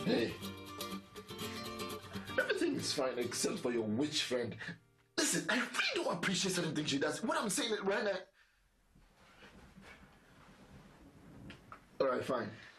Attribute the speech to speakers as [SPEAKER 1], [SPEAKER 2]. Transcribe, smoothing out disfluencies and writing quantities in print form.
[SPEAKER 1] Hey, everything is fine except for your witch friend. Listen, I really don't appreciate certain things she does. What I'm saying right now. All right, fine.